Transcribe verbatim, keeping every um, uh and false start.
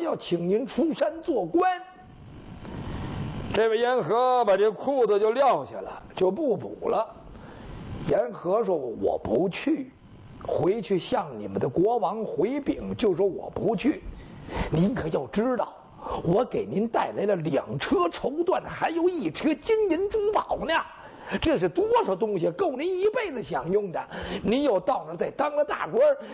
要请您出山做官。这位严和把这裤子就撂下了，就不补了。严和说：“我不去，回去向你们的国王回禀，就说我不去。您可要知道，我给您带来了两车绸缎，还有一车金银珠宝呢。这是多少东西，够您一辈子享用的。您又到那儿再当了大官，